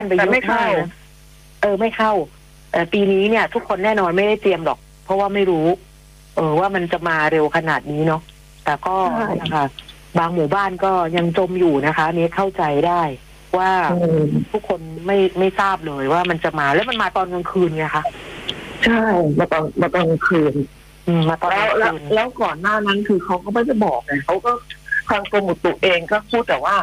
ไปเยอะมากนะไม่เข้าแต่ปีนี้เนี่ยทุกคนแน่นอนไม่ได้เตรียมหรอกเพราะว่าไม่รู้ว่ามันจะมาเร็วขนาดนี้เนาะแต่ก็นะคะบางหมู่บ้านก็ยังจมอยู่นะคะนี้เข้าใจได้ว่าทุกคนไม่ทราบเลยว่ามันจะมาแล้วมันมาตอนกลางคืนไงคะใช่มาตอนกลางคืนมาตอนแล้วก่อนหน้านั้นคือเขาก็ไม่ได้บอกไงเขาก็ทางกรมอุตุเองก็พูดแต่ว่า